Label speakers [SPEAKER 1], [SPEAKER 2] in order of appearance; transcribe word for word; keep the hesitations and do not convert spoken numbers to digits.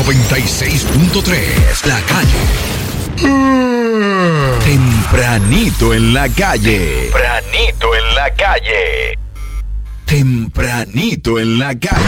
[SPEAKER 1] noventa y seis punto tres, La Calle. Tempranito en la calle. Tempranito en la calle. Tempranito en la calle.